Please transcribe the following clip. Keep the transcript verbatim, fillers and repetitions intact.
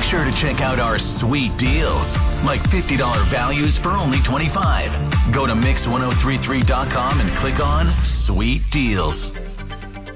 sure to check out our sweet deals, like fifty dollars values for only twenty-five dollars. Go to mix ten thirty-three dot com and click on Sweet Deals.